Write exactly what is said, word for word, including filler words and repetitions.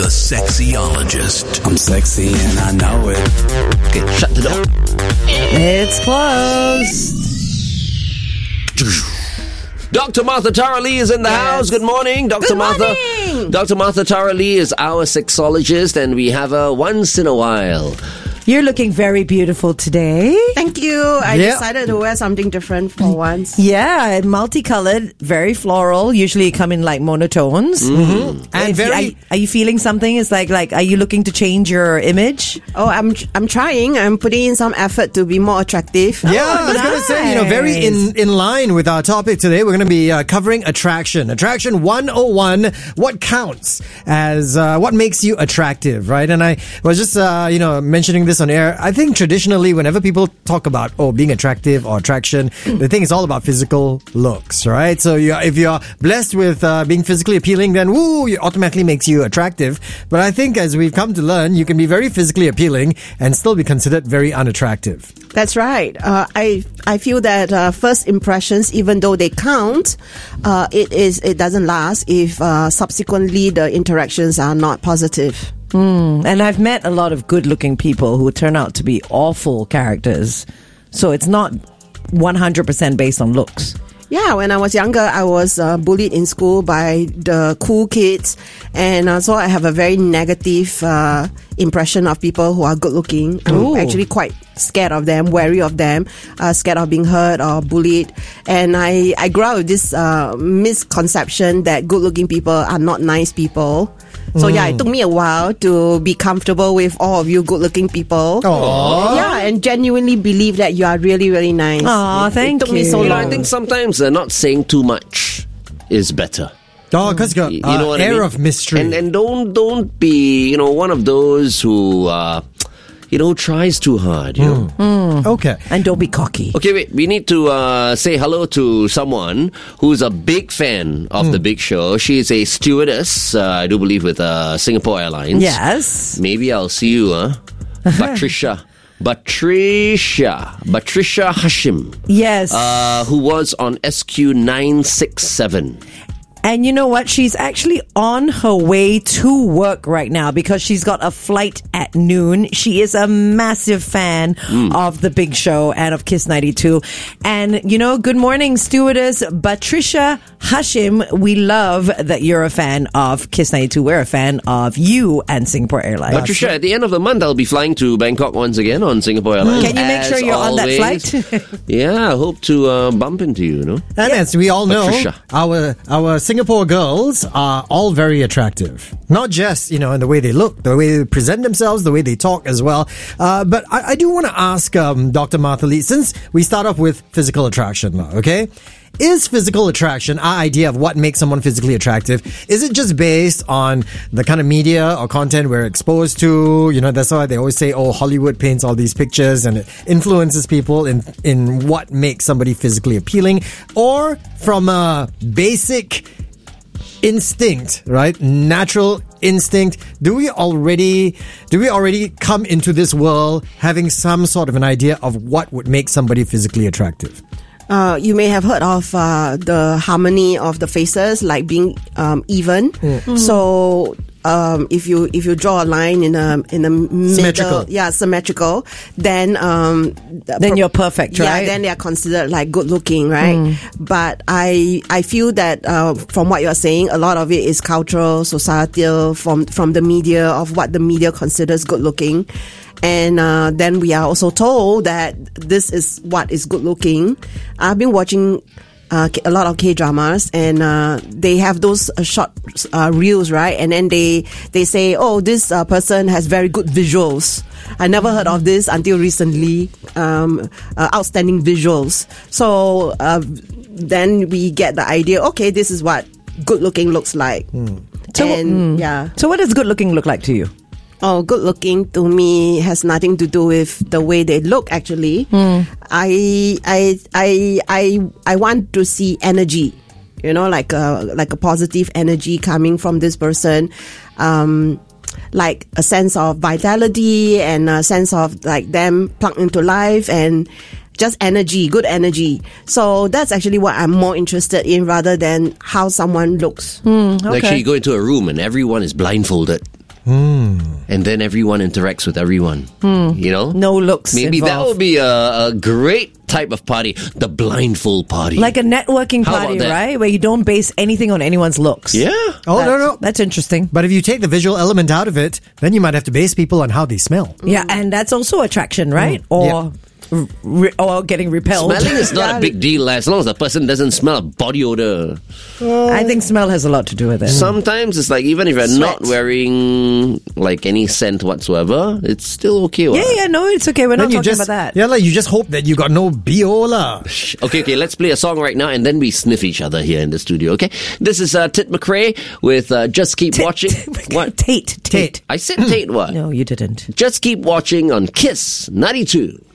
The Sexyologist. I'm sexy and I know it. Okay, shut the door. It's closed. Doctor Martha Tara Lee is in the Yes. house. Good morning, Doctor Good Martha. morning. Doctor Martha Tara Lee is our sexologist, and we have her once in a while. You're looking very beautiful today. Thank you. I Yeah. decided to wear something different for once. Yeah, multicolored, very floral. Usually you come in like monotones. And If you- very- are, you- are you feeling something? It's like, like, are you looking to change your image? Oh, I'm I'm trying. I'm putting in some effort to be more attractive. Yeah, I was going to say, you know, very in, in line with our topic today, we're going to be uh, covering attraction. Attraction one oh one, what counts as, uh, what makes you attractive, right? And I was just, uh, you know, mentioning this on air. I think traditionally, whenever people talk about, oh, being attractive or attraction, they think it's all about physical looks, right? So you, if you're blessed with uh, being physically appealing, then woo, it automatically makes you attractive. But I think as we've come to learn, you can be very physically appealing and still be considered very unattractive. That's right. Uh, I I feel that uh, first impressions, even though they count, uh, it is it doesn't last if uh, subsequently the interactions are not positive. Mm, and I've met a lot of good-looking people who turn out to be awful characters. So it's not one hundred percent based on looks. Yeah, when I was younger, I was uh, bullied in school by the cool kids, and uh, so I have a very negative uh, impression of people who are good looking. I'm Ooh. actually quite scared of them, wary of them, uh, scared of being hurt or bullied. And I, I grew up with this uh, misconception that good looking people are not nice people. So yeah, it took me a while to be comfortable with all of you good-looking people. Aww. Yeah, and genuinely believe that you are really, really nice. Aw, It- thank It took me so you. You know, I long. think sometimes uh, not saying too much is better. Oh, because you got You uh, know what I air mean? of mystery. And and don't don't be, you know, one of those who uh, you know, tries too hard, you know. okay. And don't be cocky. Okay, wait. We need to uh, say hello to someone who's a big fan of the Big Show. She is a stewardess, uh, I do believe, with uh, Singapore Airlines. Yes. Maybe I'll see you, huh? Patricia. Patricia. Patricia Hashim, Yes. uh, who was on S Q nine six seven. And you know what? She's actually on her way to work right now because she's got a flight at noon. She is a massive fan of The Big Show and of Kiss ninety-two. And, you know, good morning, stewardess Patricia Hashim. We love that you're a fan of Kiss ninety-two. We're a fan of you and Singapore Airlines. Patricia, at the end of the month, I'll be flying to Bangkok once again on Singapore Airlines. Can you make as sure you're on that always. flight? Yeah, I hope to uh, bump into you, you know. And as we all know, Patricia. our our Singapore girls are all very attractive. Not just, you know, in the way they look, the way they present themselves, the way they talk as well. Uh, but I, I do want to ask um, Doctor Martha Lee, since we start off with physical attraction, okay? Is physical attraction our idea of what makes someone physically attractive? Is it just based on the kind of media or content we're exposed to? You know, that's why they always say, oh, Hollywood paints all these pictures and it influences people in, in what makes somebody physically appealing. Or from a basic instinct, right? Natural instinct. Do we already, do we already come into this world having some sort of an idea of what would make somebody physically attractive? Uh, you may have heard of uh, the harmony of the faces, like being um, even. So um, if you if you draw a line in a in the middle, Symmetrical. yeah, symmetrical, then um, the Then pro- you're perfect, Yeah, right? then they are considered like good looking, right? But I I feel that uh, from what you're saying, a lot of it is cultural, societal, from from the media, of what the media considers good looking. And uh, then we are also told that this is what is good looking. I've been watching uh, a lot of K-dramas, and uh, they have those uh, short uh, reels, right? And then they they say, oh, this uh, person has very good visuals. I never heard of this until recently. Um, uh, outstanding visuals. So uh, then we get the idea, okay, this is what good looking looks like. So- and yeah. So what does good looking look like to you? Oh, good looking to me has nothing to do with the way they look. Actually, I, I, I, I, I want to see energy. You know, like a like a positive energy coming from this person, um, like a sense of vitality and a sense of like them plugged into life and just energy, good energy. So that's actually what I'm more interested in rather than how someone looks. Actually, you go into a room and everyone is blindfolded. And then everyone interacts with everyone. You know? No looks Maybe that involved. would be a, a great type of party. The blindfold party. Like a networking How about party, that? right? Where you don't base anything on anyone's looks. Yeah. Oh, no, That's- no. That's interesting. But if you take the visual element out of it, then you might have to base people on how they smell. Yeah, and that's also attraction, right? Or Yeah. re- or getting repelled. Smelling is not a big deal as long as the person doesn't smell a body odor. I think smell has a lot to do with it. Sometimes it's like even if you're not Sweat. wearing like any scent whatsoever, it's still okay. Yeah, what? yeah, no, it's okay. We're Then not you talking just, about that. Yeah, like you just hope that you got no B O lah. Okay, okay, let's play a song right now and then we sniff each other here in the studio, okay? This is uh, Tit McRae with uh, Just Keep Watching. What? Tate, Tate. I said Tate what? No, you didn't. Just keep watching on Kiss ninety-two.